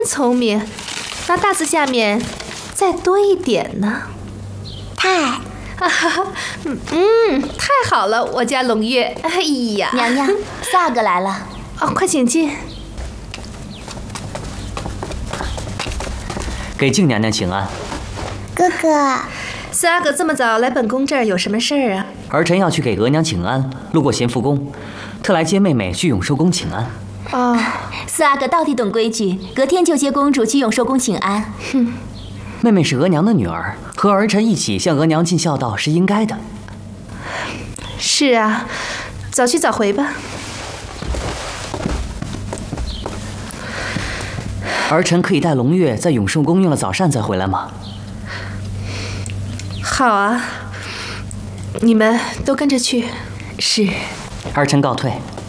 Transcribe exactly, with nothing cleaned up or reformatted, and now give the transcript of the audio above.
聪明，那大字下面再多一点呢。 太， 啊哈哈，嗯嗯，太好了，我家龙月。哎呀， 娘娘，四阿哥来了。 哦，快请进。 给静娘娘请安。 哥哥， 四阿哥这么早来本宫这儿有什么事儿啊？ 儿臣要去给额娘请安，路过咸福宫，特来接妹妹去永寿宫请安。 哦， 四阿哥到底懂规矩，隔天就接公主去永寿宫请安。 哼， 妹妹是额娘的女儿，和儿臣一起向额娘尽孝道是应该的。 是啊，早去早回吧。 儿臣可以带龙月在永寿宫用了早膳再回来吗？ 好啊，你们都跟着去。 是。 儿臣告退。